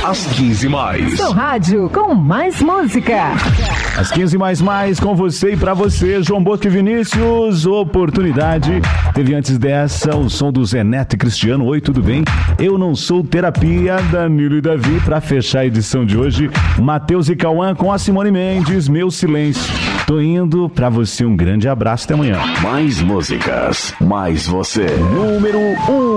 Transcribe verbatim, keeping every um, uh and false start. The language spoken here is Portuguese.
Às quinze mais. Seu rádio com mais música. Às quinze mais mais com você e pra você, João Bosco e Vinícius. Oportunidade. Teve antes dessa o som do Zé Neto e Cristiano. Oi, tudo bem? Eu não sou terapia, Danilo e Davi. Pra fechar a edição de hoje, Matheus e Cauã com a Simone Mendes, Meu Silêncio. Tô indo, pra você um grande abraço, até amanhã. Mais músicas, mais você. Número um.